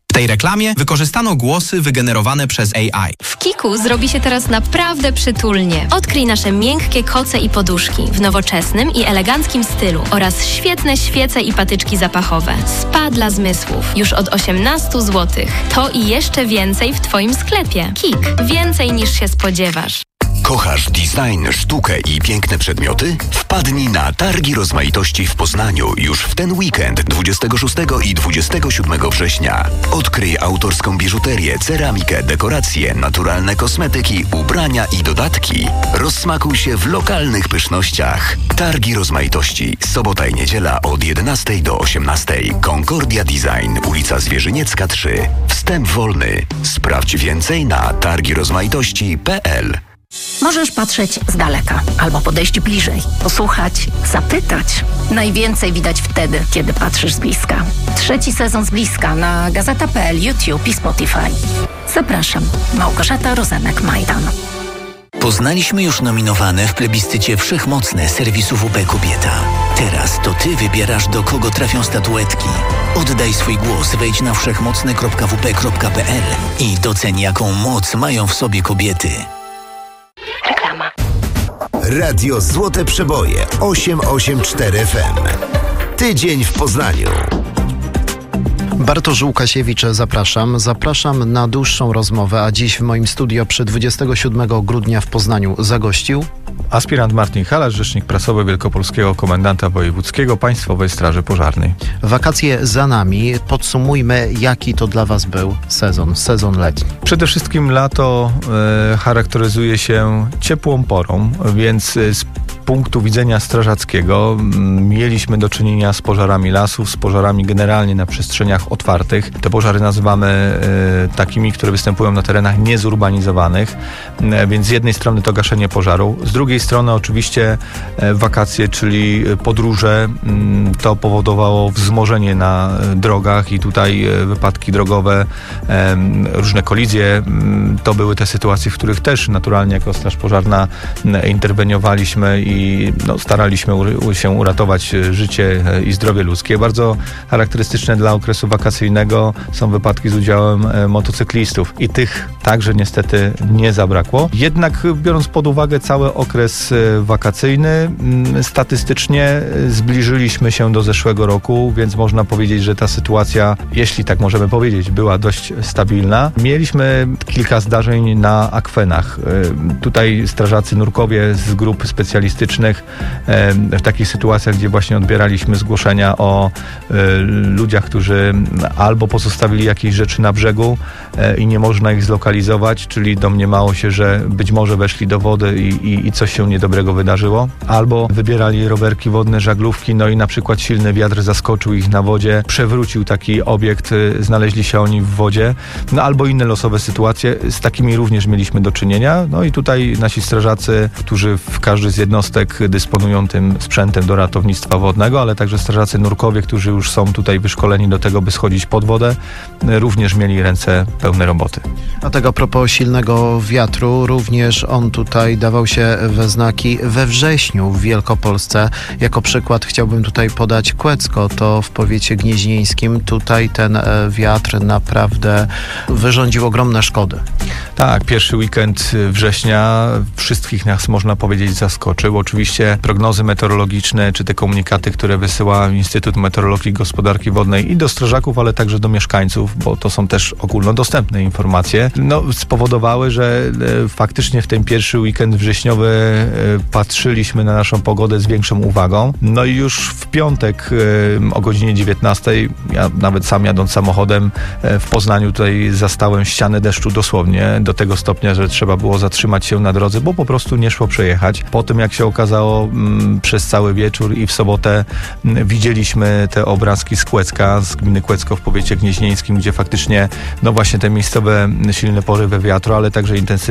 W tej reklamie wykorzystano głosy wygenerowane przez AI. W Kiku zrobi się teraz naprawdę przytulnie. Odkryj nasze miękkie koce i poduszki w nowoczesnym i eleganckim stylu oraz świetne świece i patyczki zapachowe. Spa dla zmysłów. Już od 18 zł. To i jeszcze więcej w Twoim sklepie. Kik. Więcej niż się spodziewasz. Kochasz design, sztukę i piękne przedmioty? Wpadnij na Targi Rozmaitości w Poznaniu już w ten weekend 26 i 27 września. Odkryj autorską biżuterię, ceramikę, dekoracje, naturalne kosmetyki, ubrania i dodatki. Rozsmakuj się w lokalnych pysznościach. Targi Rozmaitości. Sobota i niedziela od 11 do 18. Concordia Design, ulica Zwierzyniecka 3. Wstęp wolny. Sprawdź więcej na targirozmaitości.pl. Możesz patrzeć z daleka albo podejść bliżej, posłuchać, zapytać. Najwięcej widać wtedy, kiedy patrzysz z bliska. 3. sezon z bliska na Gazeta.pl, YouTube i Spotify. Zapraszam, Małgorzata Rozenek-Majdan. Poznaliśmy już nominowane w plebiscycie Wszechmocne serwisu WP Kobieta. Teraz to Ty wybierasz, do kogo trafią statuetki. Oddaj swój głos, wejdź na wszechmocne.wp.pl i doceń, jaką moc mają w sobie kobiety. Reklama. Radio Złote Przeboje 884 FM. Tydzień w Poznaniu. Bartosz Łukasiewicz, zapraszam na dłuższą rozmowę, a dziś w moim studio przy 27 grudnia w Poznaniu zagościł aspirant Martin Halasz, rzecznik prasowy Wielkopolskiego Komendanta Wojewódzkiego Państwowej Straży Pożarnej. Wakacje za nami. Podsumujmy, jaki to dla Was był sezon letni. Przede wszystkim lato charakteryzuje się ciepłą porą, więc z punktu widzenia strażackiego mieliśmy do czynienia z pożarami lasów, z pożarami generalnie na przestrzeniach otwartych. Te pożary nazywamy takimi, które występują na terenach niezurbanizowanych, więc z jednej strony to gaszenie pożaru, z drugiej strony oczywiście wakacje, czyli podróże. To powodowało wzmożenie na drogach i tutaj wypadki drogowe, różne kolizje. To były te sytuacje, w których też naturalnie jako Straż Pożarna interweniowaliśmy i staraliśmy się uratować życie i zdrowie ludzkie. Bardzo charakterystyczne dla okresu wakacyjnego są wypadki z udziałem motocyklistów i tych także niestety nie zabrakło. Jednak biorąc pod uwagę cały okres wakacyjny, statystycznie zbliżyliśmy się do zeszłego roku, więc można powiedzieć, że ta sytuacja, jeśli tak możemy powiedzieć, była dość stabilna. Mieliśmy kilka zdarzeń na akwenach. Tutaj strażacy nurkowie z grup specjalistycznych w takich sytuacjach, gdzie właśnie odbieraliśmy zgłoszenia o ludziach, którzy albo pozostawili jakieś rzeczy na brzegu i nie można ich zlokalizować, czyli domniemało się, że być może weszli do wody i coś się niedobrego wydarzyło, albo wybierali rowerki wodne, żaglówki, no i na przykład silny wiatr zaskoczył ich na wodzie, przewrócił taki obiekt, znaleźli się oni w wodzie, albo inne losowe sytuacje. Z takimi również mieliśmy do czynienia. No i tutaj nasi strażacy, którzy w każdej z jednostek dysponują tym sprzętem do ratownictwa wodnego, ale także strażacy nurkowie, którzy już są tutaj wyszkoleni do tego, by schodzić pod wodę, również mieli ręce pełne roboty. A tego a propos silnego wiatru, również on tutaj dawał się we znaki we wrześniu w Wielkopolsce. Jako przykład chciałbym tutaj podać Kłecko, to w powiecie gnieźnieńskim. Tutaj ten wiatr naprawdę wyrządził ogromne szkody. Tak, pierwszy weekend września wszystkich nas, można powiedzieć, zaskoczył. Oczywiście prognozy meteorologiczne, czy te komunikaty, które wysyła Instytut Meteorologii i Gospodarki Wodnej i do strażaków, ale także do mieszkańców, bo to są też ogólnodostępne informacje, spowodowały, że faktycznie w ten pierwszy weekend wrześniowy patrzyliśmy na naszą pogodę z większą uwagą. No i już w piątek o godzinie 19, ja nawet sam jadąc samochodem w Poznaniu tutaj zastałem ścianę deszczu dosłownie do tego stopnia, że trzeba było zatrzymać się na drodze, bo po prostu nie szło przejechać. Po tym, jak się okazało, przez cały wieczór i w sobotę widzieliśmy te obrazki z Kłecka, z gminy Kłecko w powiecie gnieźnieńskim, gdzie faktycznie właśnie te miejscowe silne porywy wiatru, ale także intensywne